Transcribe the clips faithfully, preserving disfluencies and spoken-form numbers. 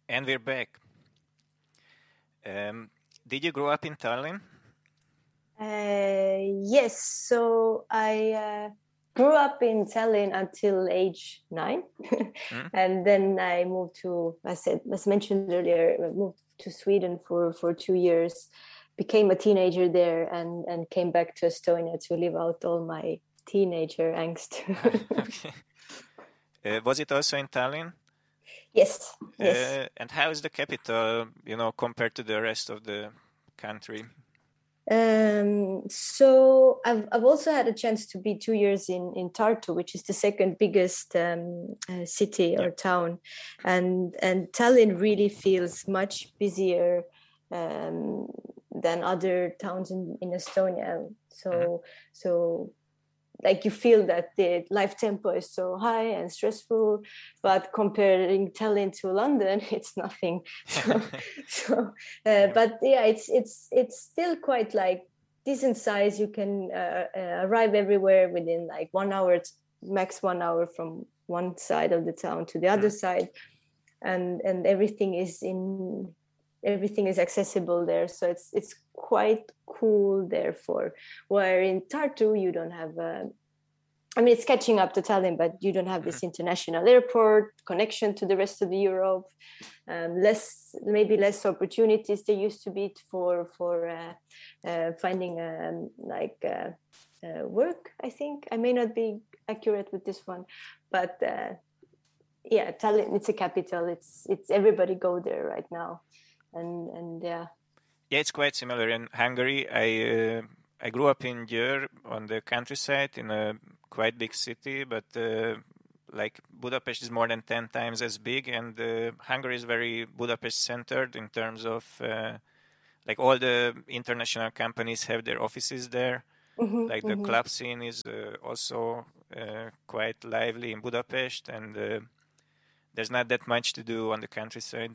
And we're back. Um, did you grow up in Tallinn? Uh, yes, so I uh, grew up in Tallinn until age nine, mm. and then I moved to, as I said, as mentioned earlier, I moved to Sweden for, for two years, became a teenager there, and, and came back to Estonia to live out all my teenager angst. Okay. Uh, was it also in Tallinn? Yes, yes. Uh, and how is the capital, you know, compared to the rest of the country? Um, so I've I've also had a chance to be two years in, in Tartu, which is the second biggest um, uh, city or yep. town, and and Tallinn really feels much busier um, than other towns in, in Estonia. So mm-hmm. so. Like you feel that the life tempo is so high and stressful, but comparing Tallinn to London, it's nothing. So, so uh, but yeah, it's it's it's still quite like decent size. You can uh, uh, arrive everywhere within like one hour, max one hour from one side of the town to the other side, and and everything is in. Everything is accessible there, so it's it's quite cool. Therefore, where in Tartu you don't have, uh, I mean, it's catching up to Tallinn, but you don't have this international airport connection to the rest of the Europe. Um, less, maybe less opportunities there used to be for for uh, uh, finding um, like uh, uh, work. I think I may not be accurate with this one, but uh, yeah, Tallinn. It's a capital. It's it's everybody go there right now. And and yeah, yeah, it's quite similar in Hungary. I uh, I grew up in Győr on the countryside in a quite big city, but uh, like Budapest is more than ten times as big, and uh, Hungary is very Budapest centered in terms of uh, like all the international companies have their offices there. Mm-hmm, like the mm-hmm. club scene is uh, also uh, quite lively in Budapest, and uh, there's not that much to do on the countryside.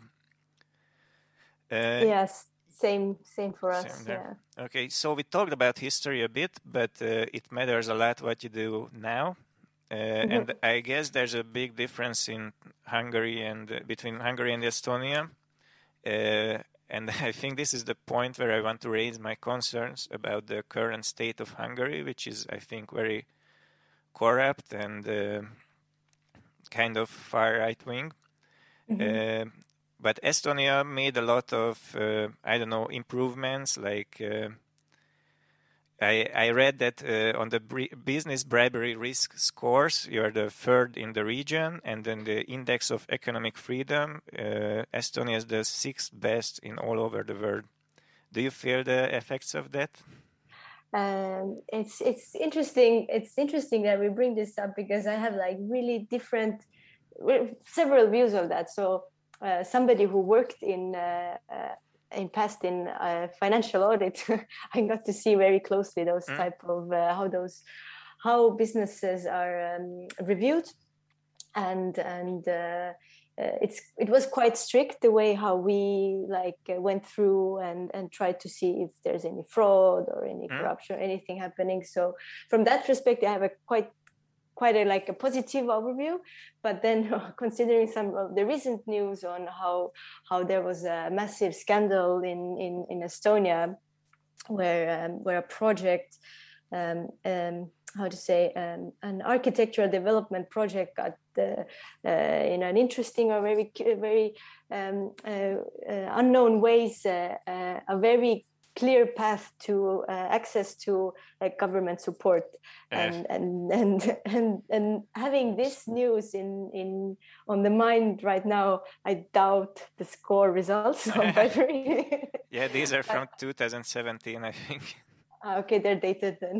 Uh, yes, same same for same us. There. Yeah. Okay, so we talked about history a bit, but uh, it matters a lot what you do now. Uh, mm-hmm. And I guess there's a big difference in Hungary and uh, between Hungary and Estonia. Uh, and I think this is the point where I want to raise my concerns about the current state of Hungary, which is, I think, very corrupt and uh, kind of far right wing. Mm-hmm. Uh, But Estonia made a lot of, uh, I don't know, improvements. Like uh, I, I read that uh, on the bri- business bribery risk scores, you are the third in the region, and then the index of economic freedom, uh, Estonia is the sixth best in all over the world. Do you feel the effects of that? Um, it's it's interesting. It's interesting that we bring this up because I have like really different, several views of that. So. Uh, somebody who worked in uh, uh, in past in uh, financial audit, I got to see very closely those mm. type of uh, how those how businesses are um, reviewed, and and uh, uh, it's it was quite strict the way how we like uh, went through and and tried to see if there's any fraud or any mm. corruption or anything happening. So from that perspective, I have a quite quite a like a positive overview, but then uh, considering some of the recent news on how how there was a massive scandal in in, in Estonia where um, where a project um, um, how to say um, an architectural development project got uh, uh, in an interesting or very very um, uh, uh, unknown ways uh, uh, a very clear path to uh, access to uh, government support, and, and and and and having this news in in on the mind right now, I doubt the score results on bribery. Yeah, these are from two thousand seventeen, I think. Okay, they're dated then.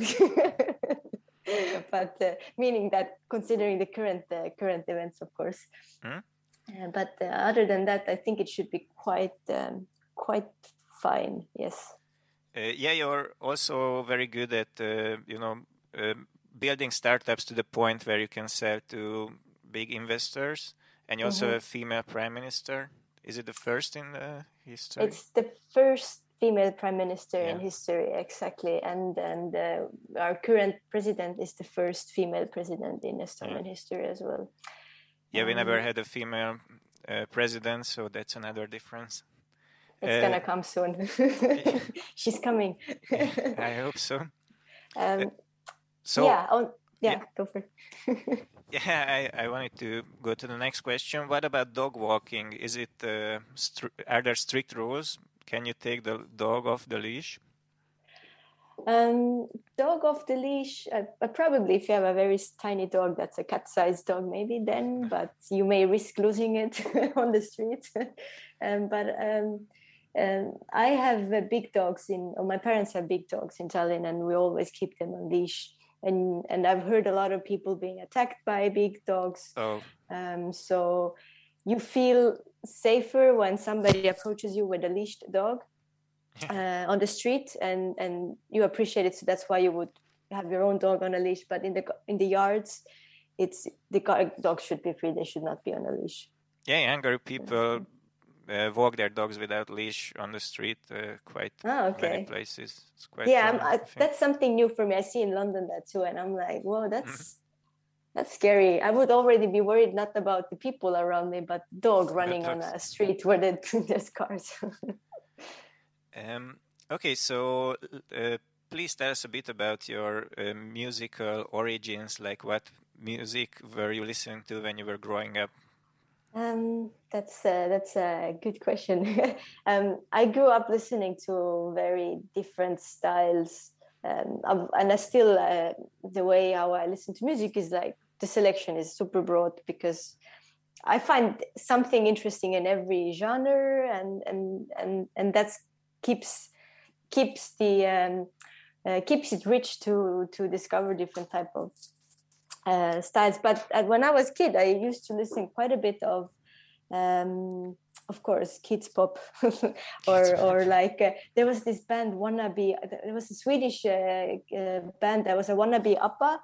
But uh, meaning that considering the current uh, current events, of course. Hmm? Uh, but uh, other than that, I think it should be quite um, quite fine. Yes. Uh, yeah, you're also very good at, uh, you know, uh, building startups to the point where you can sell to big investors. And you also mm-hmm. have a female prime minister. Is it the first in the history? It's the first female prime minister yeah. in history, exactly. And and uh, our current president is the first female president in Estonian yeah. history as well. Yeah, um, we never had a female uh, president, so that's another difference. It's uh, gonna come soon. She's coming. I hope so. Um, uh, so yeah, oh, yeah, yeah, go for it. Yeah, I, I wanted to go to the next question. What about dog walking? Is it uh, stri- are there strict rules? Can you take the dog off the leash? Um, dog off the leash, uh, uh, probably if you have a very tiny dog that's a cat-sized dog, maybe then, but you may risk losing it on the street. um, but um, um, I have uh, big dogs in, or my parents have big dogs in Tallinn, and we always keep them on leash. And and I've heard a lot of people being attacked by big dogs. Oh. Um, so you feel safer when somebody approaches you with a leashed dog. Uh, on the street, and and you appreciate it, so that's why you would have your own dog on a leash. But in the in the yards, it's the dogs should be free; they should not be on a leash. Yeah, in Hungary, people uh, walk their dogs without leash on the street. Uh, quite oh, okay. many places. It's quite yeah, common, I, that's something new for me. I see in London that too, and I'm like, whoa, that's that's scary. I would already be worried not about the people around me, but dog running on a street where there's cars. Um, okay, so uh, please tell us a bit about your uh, musical origins. Like, what music were you listening to when you were growing up? Um, that's a, that's a good question. um, I grew up listening to very different styles, um, and I still uh, the way how I listen to music is like the selection is super broad because I find something interesting in every genre, and and and and that's keeps keeps the um, uh, keeps it rich to to discover different type of uh, styles. But uh, when I was a kid, I used to listen quite a bit of, um, of course, kids pop, or or like uh, there was this band Wannabe. There was a Swedish uh, uh, band that was a Wannabe Appa,